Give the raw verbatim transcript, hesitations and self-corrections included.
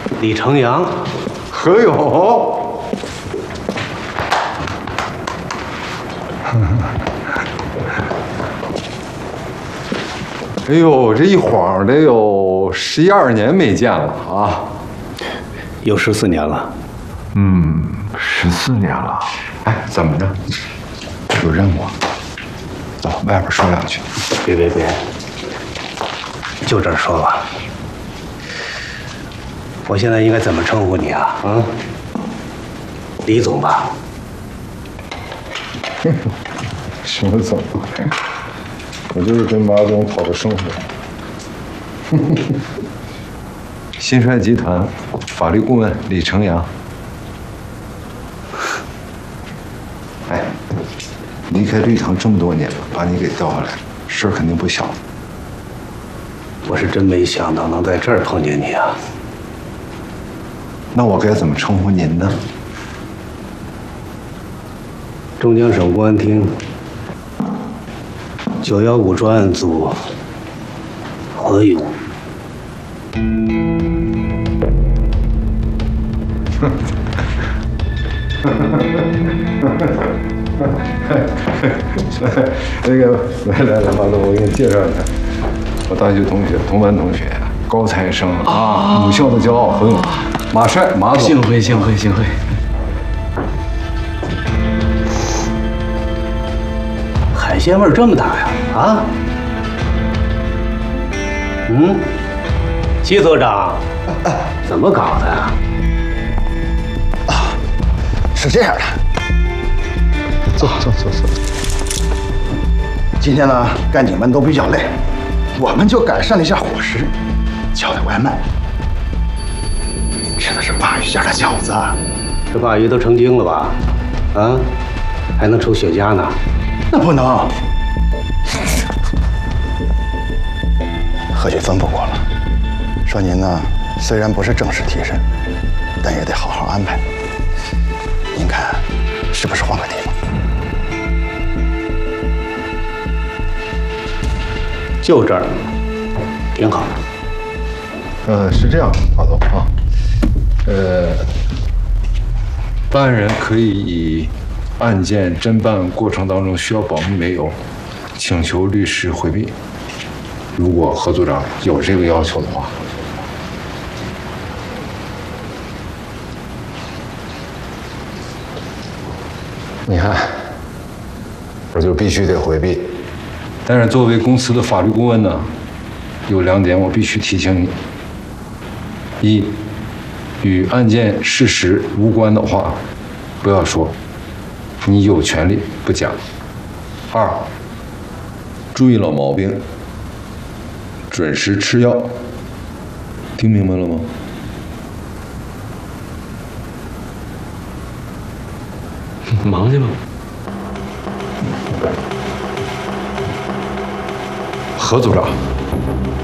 李成阳， 何勇。哎呦，这一晃得有十一二年没见了啊！ 有十四年了。 嗯，十四年了。哎，怎么着？有任务？走，外边说两句。 别别别，就这儿说吧。我现在应该怎么称呼你啊？啊，李总吧。 什么总？我就是跟马总讨个生活。新帅集团法律顾问李成阳。哎，离开绿堂这么多年了，把你给调回来，事儿肯定不小。 我是真没想到能在这儿碰见你啊。 那我该怎么称呼您呢？ 中江省公安厅九幺五专案组何勇。 那个，来来来，马总，我给你介绍一下，我大学同学，同班同学，高材生啊，母校的骄傲，何勇，马帅，马总。 幸会，幸会，幸会。 海鲜味这么大呀？啊？嗯，齐所长，怎么搞的呀？ 是这样的， 坐坐坐坐。 今天呢，干警们都比较累，我们就改善了一下伙食，叫的外卖，吃的是鲅鱼馅的饺子。 这鲅鱼都成精了吧？啊，还能抽雪茄呢？ 那不能。何局吩咐过了，说您呢，虽然不是正式替身，但也得好好安排。您看，是不是换个地方？ 就这儿，挺好。 呃，是这样，马总啊，呃，办案人可以以案件侦办过程当中需要保密为由，请求律师回避。如果何组长有这个要求的话，你看，我就必须得回避。但是作为公司的法律顾问呢，有两点我必须提醒你：一，与案件事实无关的话，不要说，你有权利不讲；二，注意老毛病，准时吃药。听明白了吗？ 忙去吧。 何组长，